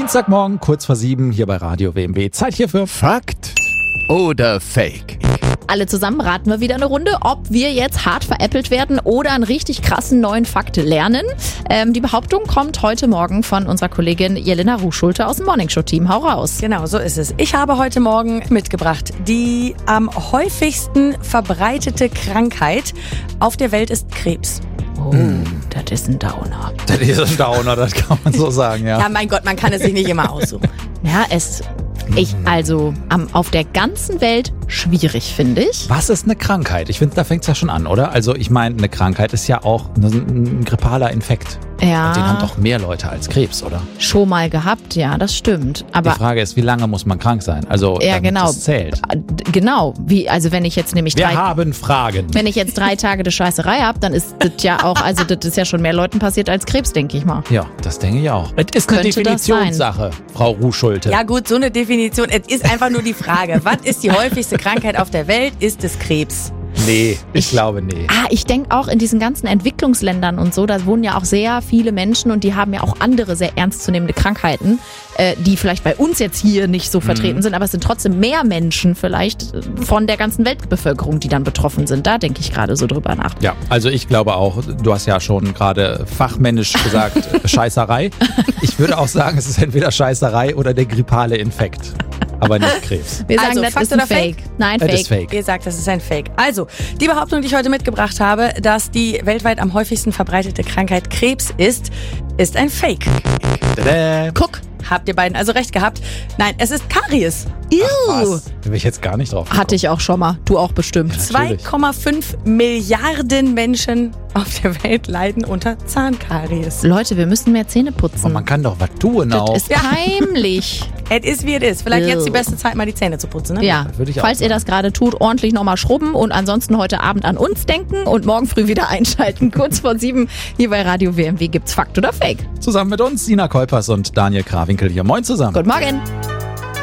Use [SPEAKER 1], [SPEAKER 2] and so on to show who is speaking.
[SPEAKER 1] Dienstagmorgen, kurz vor 7, hier bei Radio WMW. Zeit hier für
[SPEAKER 2] Fakt oder Fake?
[SPEAKER 3] Alle zusammen raten wir wieder eine Runde, ob wir jetzt hart veräppelt werden oder einen richtig krassen neuen Fakt lernen. Die Behauptung kommt heute Morgen von unserer Kollegin Jelena Ruhschulte aus dem Morningshow-Team. Hau raus.
[SPEAKER 4] Genau, so ist es. Ich habe heute Morgen mitgebracht, die am häufigsten verbreitete Krankheit auf der Welt ist Krebs.
[SPEAKER 3] Oh, das ist ein Downer.
[SPEAKER 1] Das ist ein Downer, das kann man so sagen, ja.
[SPEAKER 4] Ja, mein Gott, man kann es sich nicht immer aussuchen.
[SPEAKER 3] Ja, auf der ganzen Welt schwierig, finde ich.
[SPEAKER 1] Was ist eine Krankheit? Ich finde, da fängt es ja schon an, oder? Also ich meine, eine Krankheit ist ja auch ein grippaler Infekt.
[SPEAKER 3] Ja.
[SPEAKER 1] Und den haben doch mehr Leute als Krebs, oder?
[SPEAKER 3] Schon mal gehabt, ja, das stimmt. Aber
[SPEAKER 1] die Frage ist, wie lange muss man krank sein? Also,
[SPEAKER 3] ja,
[SPEAKER 1] damit
[SPEAKER 3] genau.
[SPEAKER 1] das zählt.
[SPEAKER 3] Genau. Wenn ich jetzt nämlich
[SPEAKER 1] Wir haben Fragen.
[SPEAKER 3] Wenn ich jetzt 3 Tage die Scheißerei habe, dann ist das ja auch, also das ist ja schon mehr Leuten passiert als Krebs, denke ich mal.
[SPEAKER 1] Ja, das denke ich auch. Es ist eine
[SPEAKER 3] Könnte das
[SPEAKER 1] Definitionssache, Frau Ruhschulte.
[SPEAKER 4] Ja gut, so eine Definition, es ist einfach nur die Frage, was ist die häufigste Krankheit auf der Welt? Ist es Krebs?
[SPEAKER 1] Nee, ich glaube nee.
[SPEAKER 3] Ich denke auch in diesen ganzen Entwicklungsländern und so, da wohnen ja auch sehr viele Menschen und die haben ja auch andere sehr ernstzunehmende Krankheiten, die vielleicht bei uns jetzt hier nicht so vertreten sind, aber es sind trotzdem mehr Menschen vielleicht von der ganzen Weltbevölkerung, die dann betroffen sind. Da denke ich gerade so drüber nach.
[SPEAKER 1] Ja, also ich glaube auch, du hast ja schon gerade fachmännisch gesagt, Scheißerei. Ich würde auch sagen, es ist entweder Scheißerei oder der grippale Infekt. Aber nicht Krebs.
[SPEAKER 3] Wir sagen,
[SPEAKER 4] Also,
[SPEAKER 3] das
[SPEAKER 4] Fakt
[SPEAKER 3] ist ein
[SPEAKER 4] oder
[SPEAKER 3] Fake. Nein,
[SPEAKER 1] Das
[SPEAKER 3] Fake.
[SPEAKER 1] ist Fake.
[SPEAKER 4] Ihr sagt, das ist ein Fake. Also, die Behauptung, die ich heute mitgebracht habe, dass die weltweit am häufigsten verbreitete Krankheit Krebs ist ein Fake.
[SPEAKER 1] Tada.
[SPEAKER 4] Guck, habt ihr beiden also recht gehabt. Nein, es ist Karies.
[SPEAKER 1] Was? Da bin ich jetzt gar nicht drauf gekommen.
[SPEAKER 3] Hatte ich auch schon mal. Du auch bestimmt.
[SPEAKER 1] Natürlich.
[SPEAKER 4] 2,5 Milliarden Menschen auf der Welt leiden unter Zahnkaries.
[SPEAKER 3] Leute, wir müssen mehr Zähne putzen.
[SPEAKER 1] Aber man kann doch was tun auch.
[SPEAKER 3] Das ist heimlich.
[SPEAKER 4] Es ist, wie es ist. Vielleicht jetzt die beste Zeit, mal die Zähne zu putzen, ne?
[SPEAKER 3] Ja,
[SPEAKER 1] würde ich auch
[SPEAKER 3] falls ihr das gerade tut, ordentlich nochmal schrubben und ansonsten heute Abend an uns denken und morgen früh wieder einschalten. Kurz vor 7 hier bei Radio WMW gibt's Fakt oder Fake.
[SPEAKER 1] Zusammen mit uns Sina Kolpers und Daniel Krawinkel hier. Moin zusammen.
[SPEAKER 3] Guten Morgen.